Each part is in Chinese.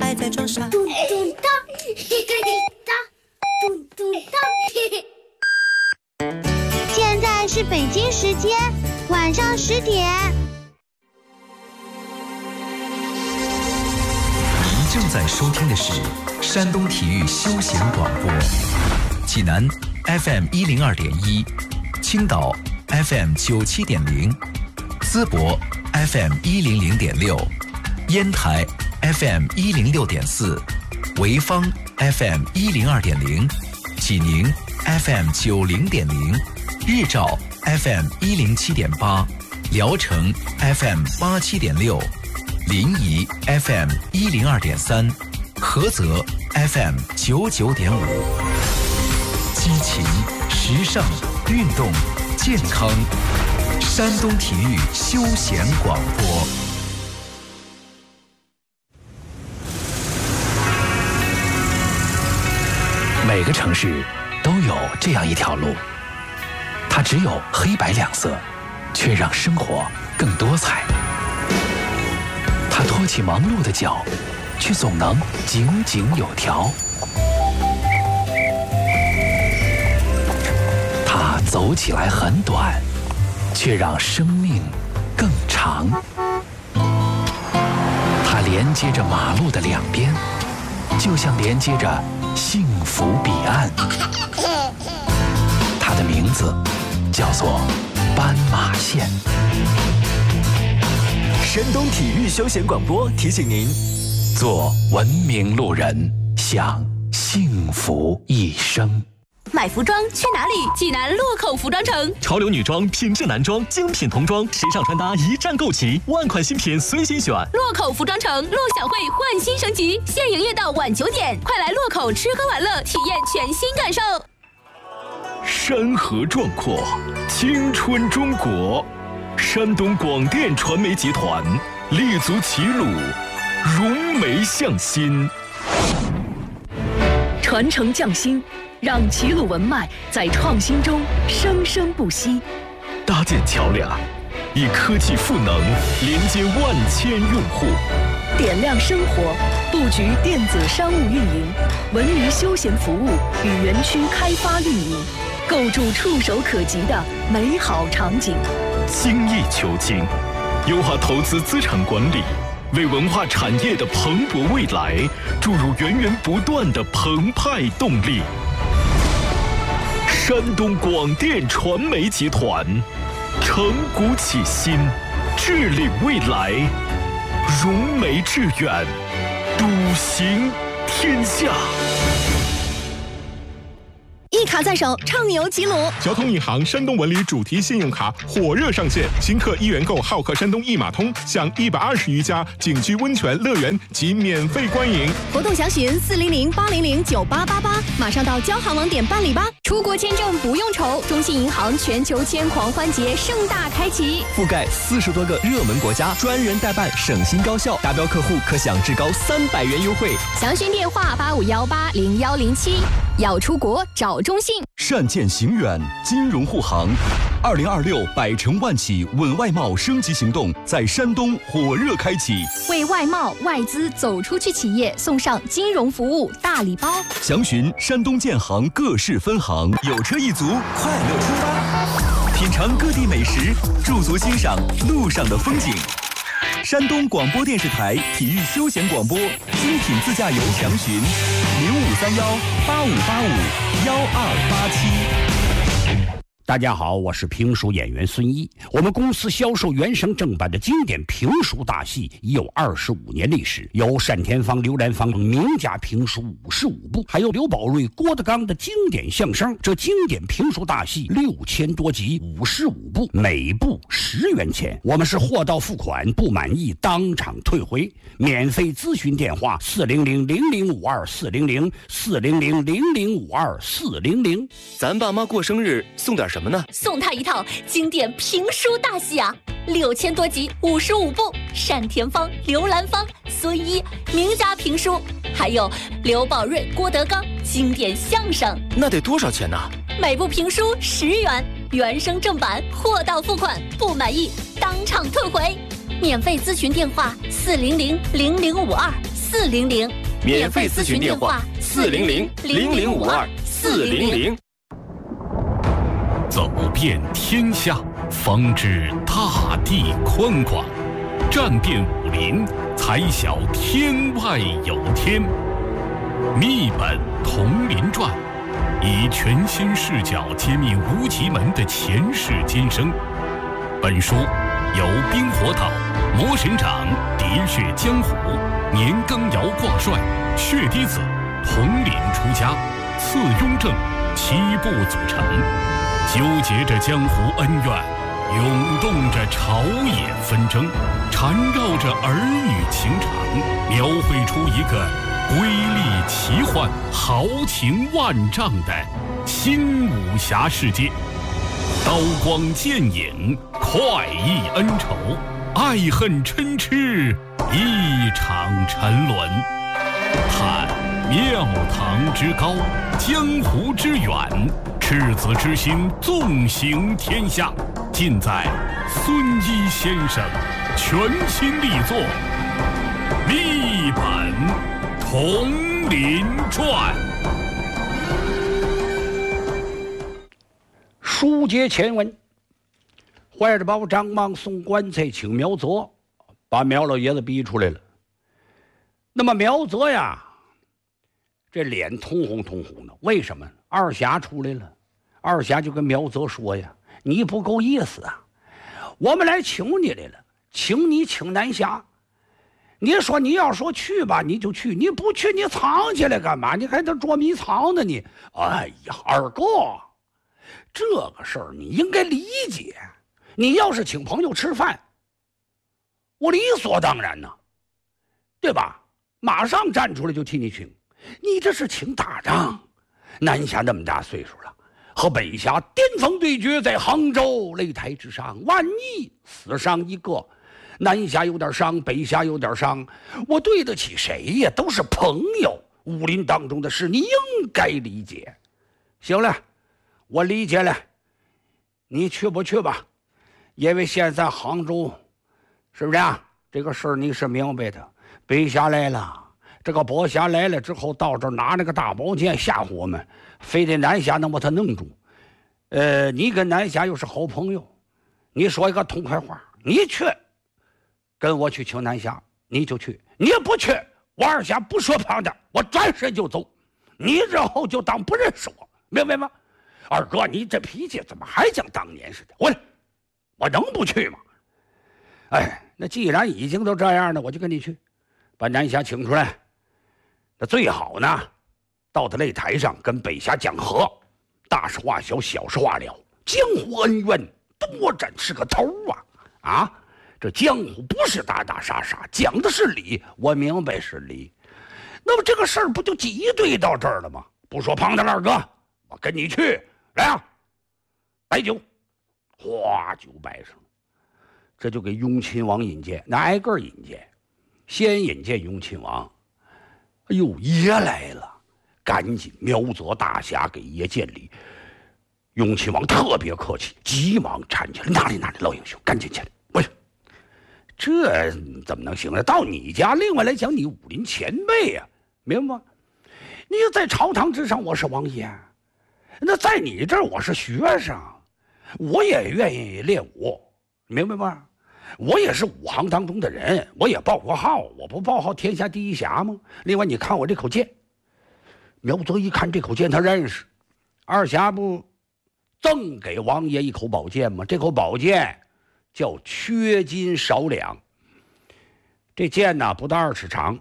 摆在桌上。 咚咚当，嘿嘿当，咚咚当。 现在是北京时间晚上10点。 您正在收听的是山东体育休闲广播，济南 FM 102.1，青岛 FM 97.0，淄博 FM 100.6，烟台 FM 106.4，潍坊 FM 102.0，济宁 FM 90.0，日照 FM 107.8，聊城 FM 87.6，临沂 FM 102.3，菏泽 FM 99.5。激情、时尚、运动、健康，山东体育休闲广播。 每个城市都有这样一条路，它只有黑白两色，却让生活更多彩。它托起忙碌的脚，却总能井井有条。它走起来很短，却让生命更长。它连接着马路的两边，就像连接着幸福彼岸。它的名字叫做斑马线。 山东体育休闲广播提醒您： 做文明路人，享幸福一生。 买服装去哪里？济南洛口服装城， 潮流女装、品质男装、精品童装，时尚穿搭一站购齐，万款新品随心选。 洛口服装城陆小慧焕新升级，现营业到晚9点，快来洛口吃喝玩乐，体验全新感受。 山河壮阔，青春中国。山东广电传媒集团立足齐鲁，融媒向心， 传承匠心，让齐鲁文脉在创新中生生不息。 搭建桥梁，以科技赋能连接万千用户， 点亮生活，布局电子商务运营、文娱休闲服务与园区开发运营，构筑触手可及的美好场景。 精益求精，优化投资资产管理，为文化产业的蓬勃未来注入源源不断的澎湃动力。山东广电传媒集团，承古启新，致力未来，融媒致远，笃行天下。 一卡在手，畅游齐鲁。 交通银行山东文旅主题信用卡火热上线，新客1元购好客山东一码通，享120余家景区温泉乐园及免费观影。 活动详询400-800-9888，马上到交行网点办理吧。出国签证不用愁，中信银行全球签狂欢节盛大开启， 覆盖40多个热门国家，专人代办，省心高效，达标客户可享至高300元优惠。 详询电话85180107。要出国找中信。 善见行远金融护航，2026百城万企稳外贸升级行动在山东火热开启， 为外贸外资走出去企业送上金融服务大礼包。 详询山东建行各市分行。有车一族，快乐出发，品尝各地美食，驻足欣赏路上的风景。山东广播电视台体育休闲广播，精品自驾游详询053185851287。 大家好，我是评书演员孙一。我们公司销售原声正版的经典评书大戏已有25年历史，有单田芳、刘兰芳名家评书55部，还有刘宝瑞、郭德纲的经典相声。这经典评书大戏6000多集，55部，每部10元钱。我们是货到付款，不满意当场退回。免费咨询电话400-0052-400，400-0052-400。 咱爸妈过生日送点什么呢？ 送他一套经典评书大戏啊，6000多集，55部，单田芳、刘兰芳、孙一名家评书，还有刘宝瑞、郭德纲经典相声。 那得多少钱呢？ 每部评书10元，原声正版，货到付款，不满意当场退回。免费咨询电话400-0052 400， 免费咨询电话400-0052-400。 走遍天下，方知大地宽广；战遍武林，才晓天外有天。秘本同林传，以全新视角揭秘无极门的前世今生。本书由冰火岛、魔神掌、喋血江湖、年羹尧挂帅、血滴子、统领出家、次雍正7部组成，纠结着江湖恩怨，涌动着朝野纷争，缠绕着儿女情长，描绘出一个瑰丽奇幻、豪情万丈的新武侠世界。刀光剑影，快意恩仇，爱恨嗔痴，一场沉沦。探庙堂之高，江湖之远，赤子之心纵行天下，尽在孙一先生全新力作《秘本同林传》。 书接前文，怀着宝张忙送棺材请苗泽，把苗老爷子逼出来了。那么苗泽呀，这脸通红通红的，为什么？二侠出来了，二侠就跟苗泽说呀：“你不够意思啊，我们来请你来了，请你请南侠。你说你要说去吧，你就去；你不去，你藏起来干嘛？你还得捉迷藏呢你。哎呀，二哥。”这个事儿你应该理解，你要是请朋友吃饭，我理所当然呢，对吧？马上站出来就替你请。你这是请打仗，南侠那么大岁数了，和北侠巅峰对决在杭州擂台之上，万一死伤一个，南侠有点伤，北侠有点伤，我对得起谁呀？都是朋友，武林当中的事，你应该理解。行了。我理解了，你去不去吧？因为现在杭州，是不是啊？这个事儿你是明白的。北侠来了，这个北侠来了之后，到这儿拿那个大宝剑吓唬我们，非得南侠能把他弄住。你跟南侠又是好朋友，你说一个痛快话，你去，跟我去请南侠，你就去；你也不去，我二侠不说旁的，我转身就走，你之后就当不认识我，明白吗？二哥，你这脾气怎么还像当年似的？我能不去吗？哎，那既然已经都这样了，我就跟你去，把南侠请出来。那最好呢，到他擂台上跟北侠讲和，大事化小，小事化了。江湖恩怨多斩是个头啊！这江湖不是打打杀杀，讲的是理，我明白是理。那么这个事儿不就挤兑到这儿了吗？不说旁的了，二哥，我跟你去。来啊，摆酒，哗，酒摆上，这就给雍亲王引荐，那挨个引荐，先引荐雍亲王。哎呦，爷来了，赶紧苗泽大侠给爷见礼。雍亲王特别客气，急忙搀起来，哪里，老英雄，赶紧起来。喂，这怎么能行呢？到你家，另外来讲，你武林前辈呀，明白吗？你在朝堂之上，我是王爷。那在你这儿我是学生，我也愿意练武，明白吗？我也是武行当中的人，我也报过号，我不报号天下第一侠吗？另外你看我这口剑，苗泽一看这口剑他认识，二侠不赠给王爷一口宝剑吗？这口宝剑叫缺金少两，这剑呢不到2尺长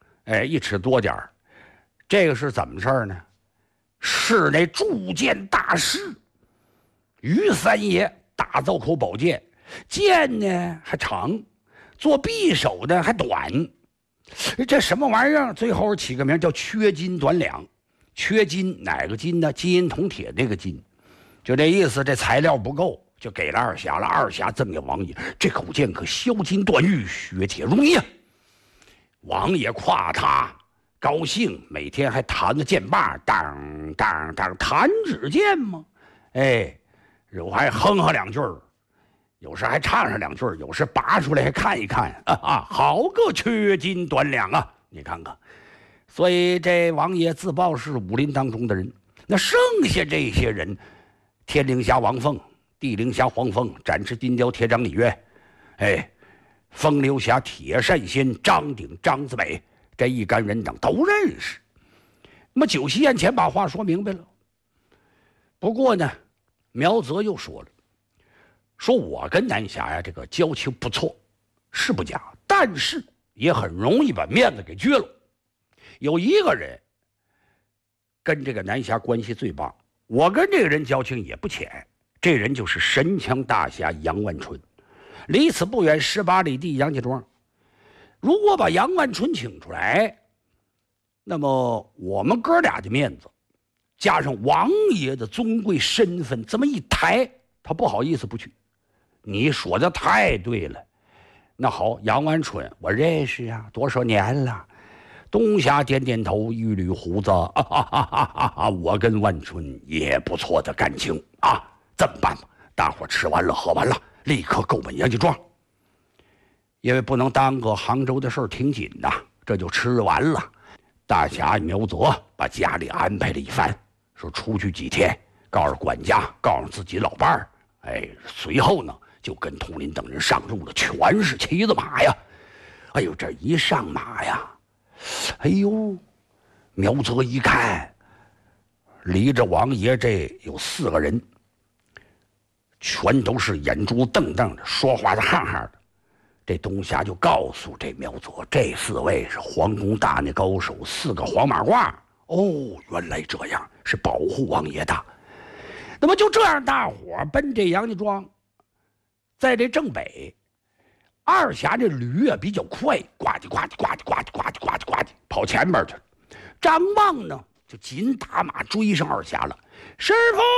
，1尺多点儿。这个是怎么事儿呢？是那铸剑大师于三爷打造口宝剑，剑呢还长，做匕首呢还短，这什么玩意儿？最后起个名叫缺金短两。缺金哪个金呢？金银铜铁那个金，就这意思。这材料不够，就给了二侠了。二侠赠给王爷，这口剑可削金断玉，削铁如泥啊！王爷夸他高兴，每天还弹着剑把，当当当，弹指剑吗？哎，有还哼哼两句儿，有时还唱上两句儿，有时拔出来还看一看啊！好个缺金短两啊！ 你看看，所以这王爷自报是武林当中的人，那剩下这些人，天灵峡王凤、地灵峡黄凤、展翅金雕铁掌李渊，风流峡铁扇仙张鼎张子美，这一干人等都认识。那么酒席宴前把话说明白了。不过呢，苗泽又说了，说我跟南侠呀这个交情不错，是不假，但是也很容易把面子给撅了。有一个人跟这个南侠关系最棒，我跟这个人交情也不浅，这人就是神枪大侠杨万春。离此不远18里地杨家庄，如果把杨万春请出来，那么我们哥俩的面子加上王爷的尊贵身份这么一抬，他不好意思不去。你说的太对了。那好，杨万春我认识啊，多少年了。东侠点点头，一捋胡子，我跟万春也不错的感情啊。这么办吧，大伙吃完了喝完了，立刻购奔杨家庄。因为不能耽搁杭州的事儿挺紧呐，这就吃完了。大侠苗泽把家里安排了一番，说出去几天，告诉管家，告诉自己老伴儿。随后呢，就跟佟林等人上路了，全是骑子马呀。哎呦，这一上马呀，哎呦，苗泽一看，离着王爷这有4个人，全都是眼珠瞪瞪的，说话的憨憨的。这东侠就告诉这苗泽，这4位是皇宫大内高手，4个黄马褂。哦，原来这样，是保护王爷的。那么就这样，大伙奔这杨家庄，在这正北，二侠这驴啊比较快，呱唧呱唧呱唧呱唧呱唧呱唧呱唧跑前面去了。张望呢就紧打马追上二侠了。师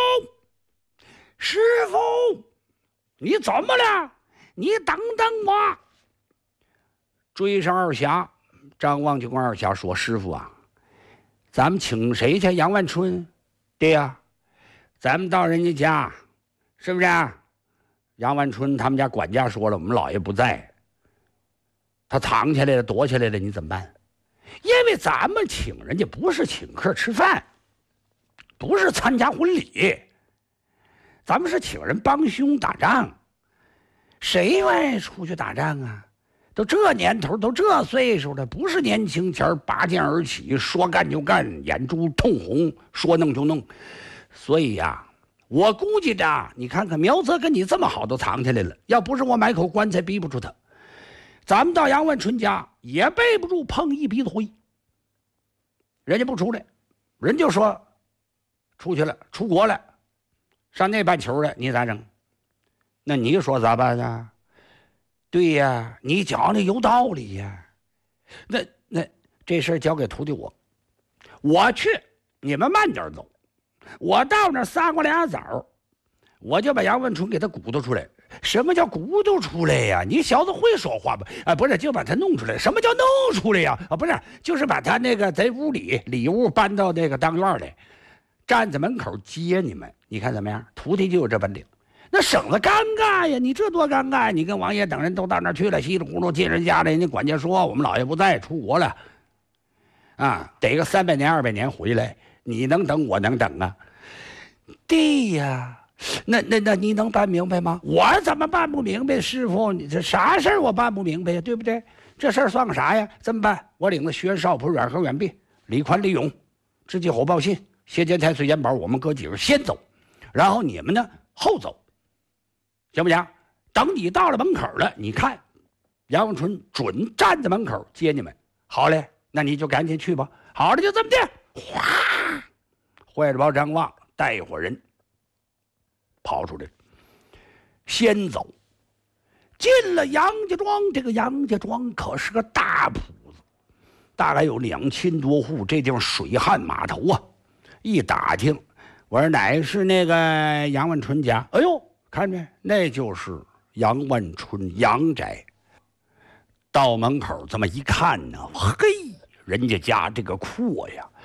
傅，你怎么了？你等等我。追上二侠，张望就跟二侠说：“师傅啊，咱们请谁去？杨万春。对呀，咱们到人家家，是不是啊？杨万春他们家管家说了，我们老爷不在，他藏起来了，躲起来了，你怎么办？因为咱们请人家不是请客吃饭，不是参加婚礼，咱们是请人帮凶打仗。谁愿意出去打仗啊？都这年头，都这岁数了，不是年轻前拔剑而起，说干就干，眼珠通红，说弄就弄。所以呀，我估计着，你看看苗泽跟你这么好，都藏起来了。要不是我买口棺材逼不住他，咱们到杨万春家也背不住碰一鼻子灰。人家不出来，人就说出去了，出国了，上那半球了，你咋整？那你说咋办啊？对呀，你讲的有道理呀。那这事儿交给徒弟我去，你们慢点走。我到那撒过俩枣，我就把杨万春给他鼓捣出来。什么叫鼓捣出来呀？你小子会说话吧？不是，就把他弄出来。什么叫弄出来呀？不是，就是把他那个在屋里里屋搬到那个当院来，站在门口接你们。你看怎么样？徒弟就有这本领。那省得尴尬呀！你这多尴尬！你跟王爷等人都到那儿去了，稀里糊涂进人家了，人家管家说我们老爷不在，出国了，啊，得个300年200年回来，你能等我能等啊？对呀，那你能办明白吗？我怎么办不明白？师傅，你这啥事儿我办不明白呀？对不对？这事儿算个啥呀？这么办？我领着薛少普、阮和、阮弼、李宽、李勇，直接火报信，谢剑太岁、严宝，我们哥几个先走，然后你们呢后走。行不行？等你到了门口了，你看杨永春准站在门口接你们。好嘞，那你就赶紧去吧。好了，就这么的。哗，坏了包张望带一伙人跑出来，先走进了杨家庄。这个杨家庄可是个大铺子，大概有2000多户。这地方水旱码头啊。一打听，我说哪是那个杨万春家？哎呦，看着，那就是杨万春杨宅。到门口这么一看呢，嘿，人家家这个阔呀，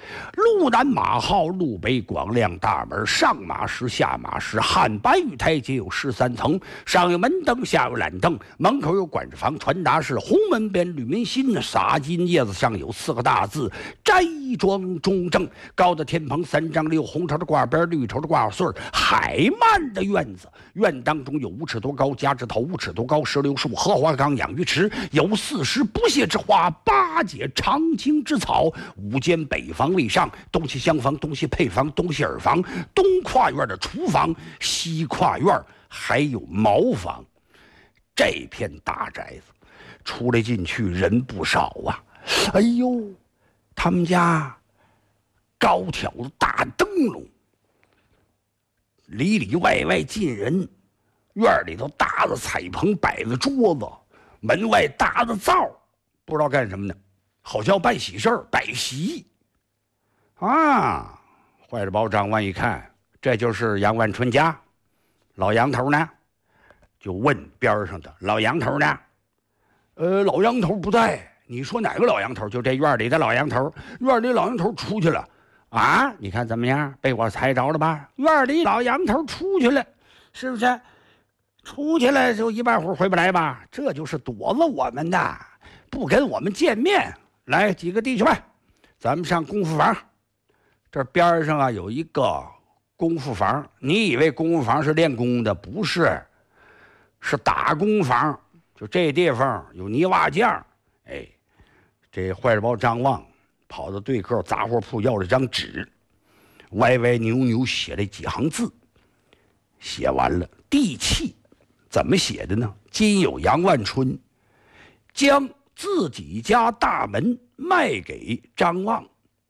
路南马号，路北广亮大门，上马石下马石，汉白玉台阶有13层，上有门灯，下有懒灯，门口有管事房，传达室，红门边绿民心，撒金叶子上有4个大字：斋庄中正。高的天棚3张6，红绸的挂边，绿绸的挂穗，海漫的院子。院当中有5尺多高，夹指头5尺多高，石榴树，荷花缸，养鱼池，有40不谢之花，8节长青之草，5间北房卫上，东西厢房，东西配房，东西耳房，东跨院的厨房，西跨院还有茅房。这片大宅子出来进去人不少啊！哎呦，他们家高挑的大灯笼，里里外外进人，院里头搭着彩棚，摆着桌子，门外搭着灶，不知道干什么呢，好像办喜事儿，摆席啊！坏了包张万一看，这就是杨万春家，老杨头呢，就问边上的老杨头呢？老杨头不在。你说哪个老杨头？就这院里的老杨头。院里老杨头出去了啊！你看怎么样？被我猜着了吧？院里老杨头出去了，是不是？出去了就一半会儿回不来吧？这就是躲着我们的，不跟我们见面。来，几个弟兄们，咱们上功夫房。这边上啊有一个功夫房，你以为功夫房是练功的？不是，是打工房。就这地方有泥瓦匠。哎，这坏了包张望跑到对口杂货铺要了张纸，歪歪扭扭写了几行字。写完了，地契怎么写的呢？今有杨万春将自己家大门卖给张望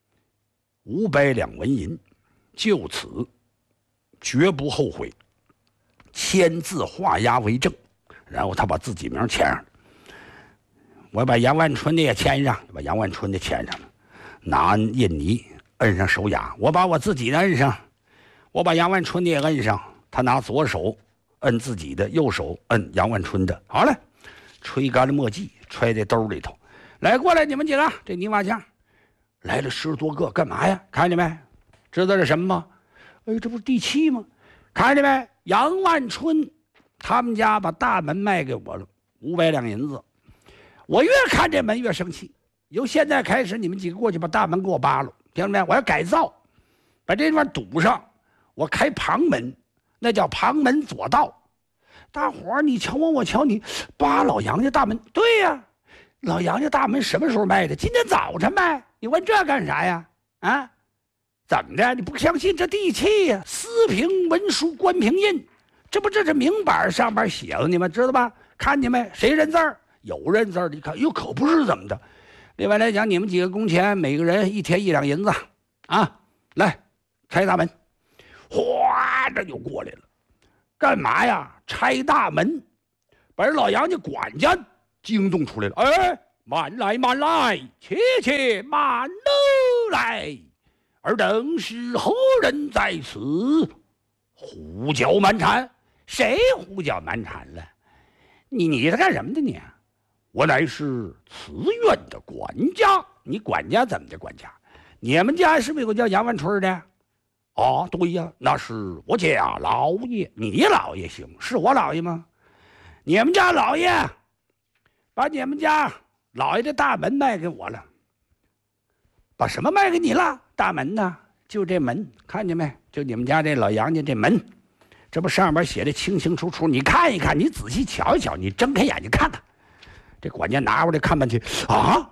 500两纹银，就此绝不后悔，签字画押为证。然后他把自己名签上，我把杨万春的也签上，把杨万春的签上了，拿印泥摁上手雅，我把我自己的摁上，我把杨万春的也摁上。他拿左手摁自己的，右手摁杨万春的。好了，吹干了墨迹，揣在兜里头。来，过来，你们几个，这泥瓦匠来了10多个，干嘛呀？看见没？知道是什么吗？哎，这不是地契吗？看见没？杨万春他们家把大门卖给我了，500两银子。我越看这门越生气。由现在开始，你们几个过去把大门给我扒了，听到没？我要改造，把这地方堵上，我开旁门，那叫旁门左道。大伙儿，你瞧我，我瞧你，扒老杨家大门。对呀，老杨家大门什么时候卖的？今天早晨卖。你问这干啥呀？啊，怎么的？你不相信这地契呀？私凭文书官凭印，这是明板上边写了，你们知道吧？看见没？谁认字儿？有认字儿，你看，哟，可不是怎么的。另外来讲，你们几个工钱，每个人1天1两银子，啊，来开大门，哗，这就过来了。干嘛呀？拆大门，把人老杨家管家惊动出来了。哎，慢来，慢来，且慢来，尔等是何人在此？胡搅蛮缠。谁胡搅蛮缠了？你在干什么的你？我乃是慈院的管家。你管家怎么的管家？你们家是不是有个叫杨万春的？哦，对呀，那是我家老爷。你老爷行，是我老爷吗？你们家老爷把你们家老爷的大门卖给我了。把什么卖给你了？大门呢？就这门，看见没？就你们家这老杨家这门，这不上面写的清清楚楚，你看一看，你仔细瞧一瞧，你睁开眼睛看看。这管家拿过来看半天，啊，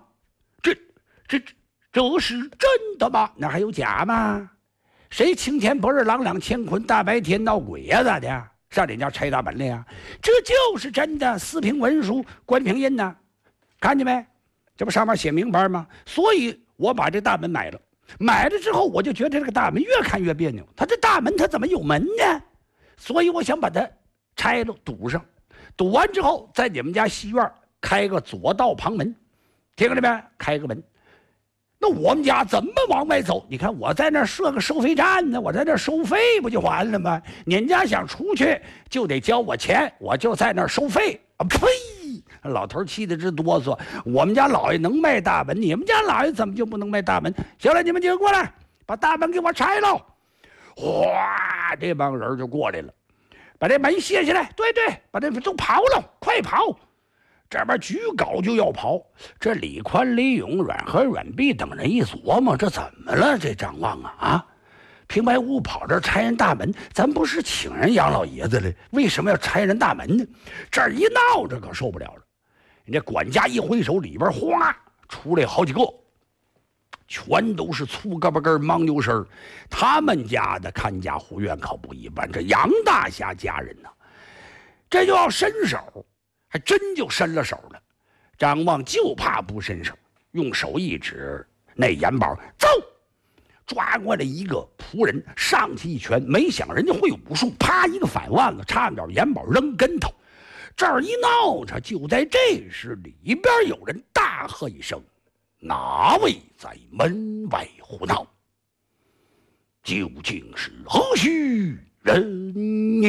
这是真的吗？那还有假吗？谁青天不是朗朗乾坤，大白天闹鬼呀？咋的？上人家拆大门了呀？这就是真的，私凭文书，官凭印呢。看见没？这不上面写明白吗？所以我把这大门买了。买了之后，我就觉得这个大门越看越别扭。他这大门他怎么有门呢？所以我想把它拆了，堵上。堵完之后，在你们家西院开个左道旁门，听着没？开个门。那我们家怎么往外走？你看我在那儿设个收费站呢，我在那儿收费不就完了吗？您家想出去就得交我钱，我就在那儿收费啊！呸！ 老头气得直哆嗦。我们家老爷能卖大门，你们家老爷怎么就不能卖大门？行了，你们几个过来，把大门给我拆了。哗，这帮人就过来了，把这门卸下来。对，把这都刨了，快跑！这边举镐就要跑。这李宽、李勇、阮和、阮弼等人一琢磨，这怎么了？这张望啊，平白无故跑这拆人大门，咱不是请人杨老爷子了，为什么要拆人大门呢？这儿一闹，这可受不了了。人家管家一挥手，里边哗出来好几个，全都是粗胳膊根、莽牛身。他们家的看家护院可不一般，这杨大侠家人呢，这就要伸手，还真就伸了手了。张望就怕不伸手，用手一指，那严宝走。抓过来一个仆人，上去一拳，没想人家会武术，啪一个反腕子，差点严宝扔跟头。这儿一闹着，就在这时，里边有人大喝一声：“哪位在门外胡闹？究竟是何许人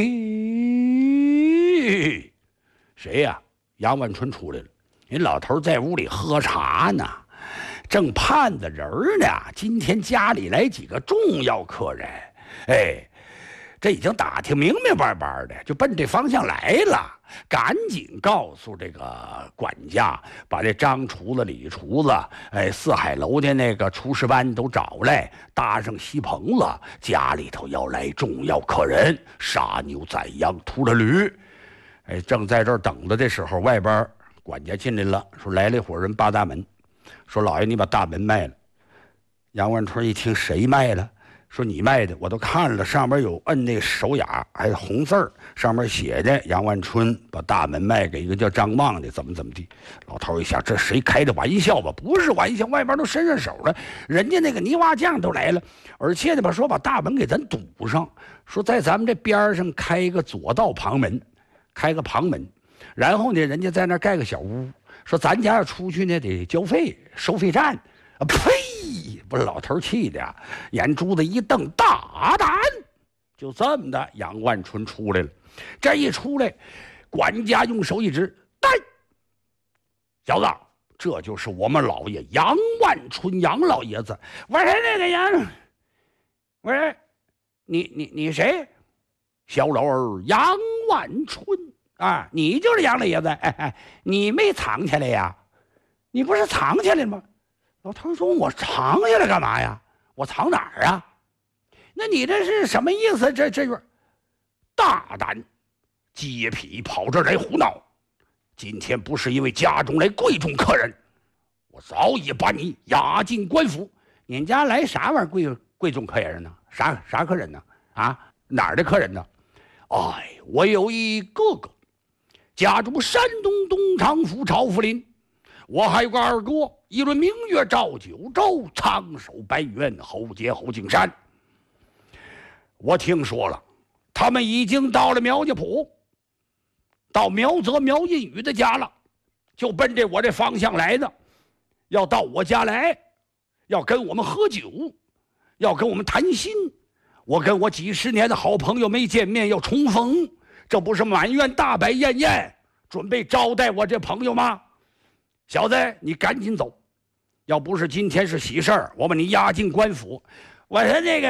也？”谁呀？杨万春出来了。人老头在屋里喝茶呢。正盼着人呢，今天家里来几个重要客人，这已经打听明明白白的，就奔这方向来了。赶紧告诉这个管家，把这张厨子、李厨子，四海楼的那个厨师班都找来，搭上锡棚子，家里头要来重要客人，杀牛宰羊，屠了驴。正在这儿等着的时候，外边管家进来了，说来了一伙人扒大门。说老爷，你把大门卖了。杨万春一听，谁卖了？说你卖的，我都看了，上面有摁那个手雅，还有红字儿，上面写的杨万春把大门卖给一个叫张望的，怎么的。老头一想，这谁开的玩笑吧？不是玩笑，外边都伸上手了，人家那个泥瓦匠都来了，而且呢，把大门给咱堵上，说在咱们这边上开一个左道旁门，开个旁门，然后呢，人家在那盖个小屋。说咱家要出去呢，得交费，收费站。呸！把老头气的眼珠子一瞪，大胆！就这么的，杨万春出来了。这一出来，管家用手一指：“带，小子，这就是我们老爷杨万春，杨老爷子。”我说那个杨，我说你谁？小老儿杨万春。啊，你就是杨老爷子，你没藏起来呀？你不是藏起来了吗？老头说：“我藏起来干嘛呀？我藏哪儿啊？那你这是什么意思？这大胆街痞跑这儿来胡闹！今天不是因为家中来贵重客人，我早已把你押进官府。你家来啥玩意儿贵重客人呢？啥客人呢？啊，哪儿的客人呢？我有一哥哥。家住山东东昌府朝福林，我还有个二哥，一轮明月照九州，苍守白猿，侯杰侯景山。我听说了，他们已经到了苗家堡，到苗泽苗印宇的家了，就奔着我这方向来的，要到我家来，要跟我们喝酒，要跟我们谈心。我跟我几十年的好朋友没见面，要重逢。这不是满院大摆宴宴，准备招待我这朋友吗？小子，你赶紧走，要不是今天是喜事儿，我把你押进官府。我说那个，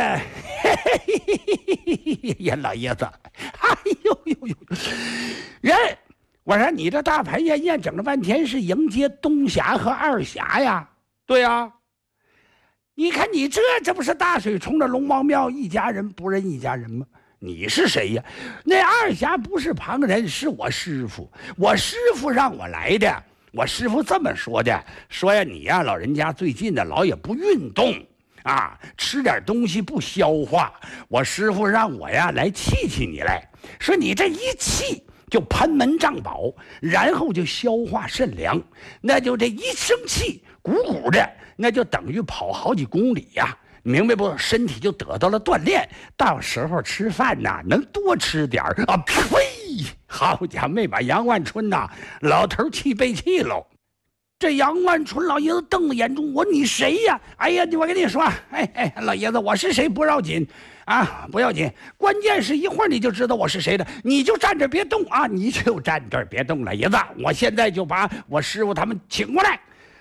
呀，老爷子，哎呦，人，我说你这大摆宴宴整了半天是迎接东侠和二侠呀？对呀，你看你这不是大水冲着龙王庙，一家人不认一家人吗？你是谁呀？那二侠不是旁人，是我师傅。我师傅让我来的。我师傅这么说的，说呀，你呀，老人家最近的老也不运动啊，吃点东西不消化。我师傅让我呀来气你来，说你这一气就蟠门胀饱，然后就消化肾凉，那就这一生气鼓鼓的，那就等于跑好几公里呀。明白不？身体就得到了锻炼，到时候吃饭呐能多吃点啊！呸！好家伙，没把杨万春呐，老头气背气喽。 这杨万春老爷子瞪着眼珠，我说你谁呀？哎呀，我跟你说，老爷子，我是谁不要紧啊，不要紧，关键是一会儿你就知道我是谁了。你就站这别动啊，你就站这别动，老爷子，我现在就把我师傅他们请过来。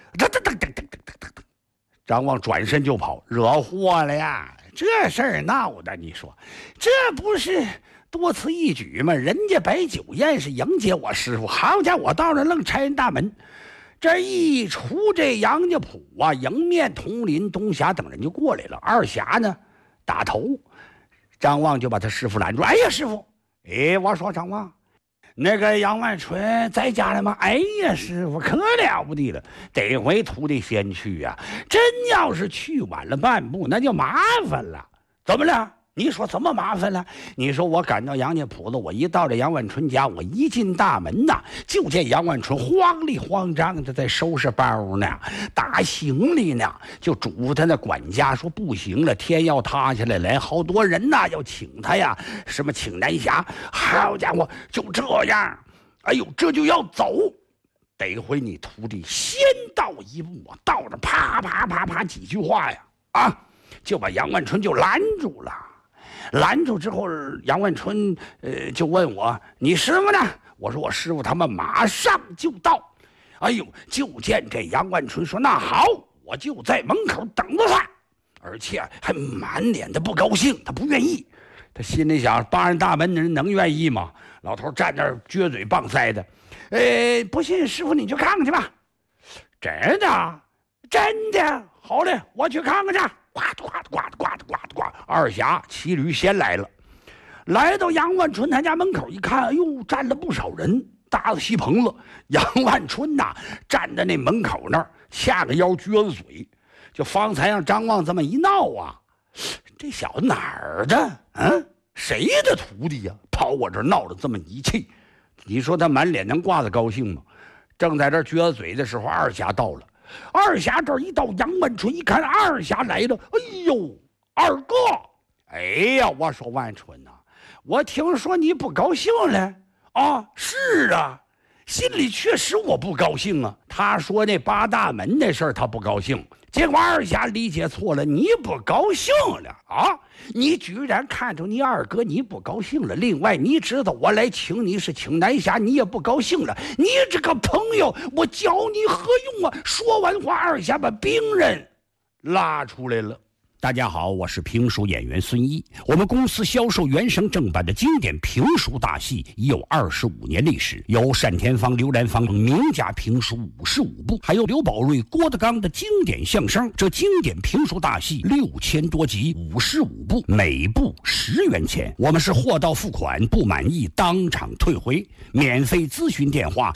张望转身就跑，惹祸了呀！这事儿闹的，你说这不是多此一举吗？人家摆酒宴是迎接我师傅，好家伙，我到那愣拆人大门。这一出这杨家堡啊，迎面佟林、东霞等人就过来了。二霞呢打头，张望就把他师傅拦住。哎呀，师傅，我说张望，那个杨万春在家了吗？哎呀，师傅可了不得了，得回徒弟先去啊！真要是去晚了半步，那就麻烦了。怎么了？你说怎么麻烦了？你说我赶到杨家堡子，我一到这杨万春家，我一进大门呐，就见杨万春慌里慌张的在收拾包呢，打行李呢，就嘱咐他那管家说不行了，天要塌下来，好多人呐要请他呀，什么请南霞，好家伙，就这样，哎呦，这就要走，得回你徒弟先到一步啊，到这啪啪啪啪几句话呀，就把杨万春就拦住了。拦住之后，杨万春就问我：“你师傅呢？”我说：“我师傅他们马上就到。”哎呦，就见这杨万春说：“那好，我就在门口等着他。”而且还满脸的不高兴，他不愿意。他心里想：扒人大门的人能愿意吗？老头站那儿撅嘴棒腮的。不信师傅你去看看去吧。真的？真的？好嘞，我去看看去。呱呱呱呱呱呱！二侠骑驴先来了，来到杨万春他家门口一看，哎呦，站了不少人，搭子戏棚子。杨万春呐，站在那门口那儿，下个腰撅着嘴，就方才让张望这么一闹啊，这小子哪儿的？谁的徒弟呀？跑我这儿闹了这么一气，你说他满脸能挂着高兴吗？正在这撅着嘴的时候，二侠到了。二侠这儿一到，杨万春一看二侠来了，哎呦，二哥！哎呀，我说万春呐，我听说你不高兴了啊？是啊，心里确实我不高兴啊。他说那八大门的事儿他不高兴，结果二侠理解错了，你不高兴了啊？你居然看着你二哥你不高兴了。另外你知道我来请你是请南侠，你也不高兴了。你这个朋友我教你何用啊？说完话，二侠把兵刃拉出来了。大家好，我是评书演员孙一。我们公司销售原声正版的经典评书大戏已有25年历史，有单田芳、刘兰芳名家评书55部，还有刘宝瑞、郭德纲的经典相声。这经典评书大戏6000多集，55部，每部10元钱。我们是货到付款，不满意当场退回。免费咨询电话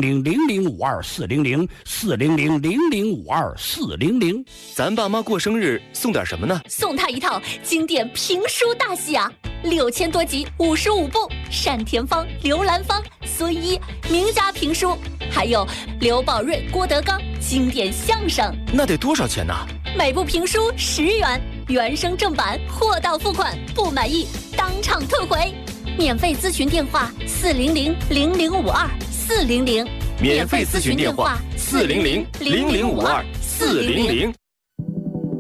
400-0052-400，400-0052-400。 咱爸妈过生日送点什么呢？ 送他一套经典评书大戏啊，6000多集，55部，单田芳、刘兰芳、孙一名家评书，还有刘宝瑞、郭德纲经典相声。 那得多少钱呢？ 每部评书10元，原声正版，货到付款，不满意当场退回。免费咨询电话400-0052-400， 免费咨询电话400-0052-400。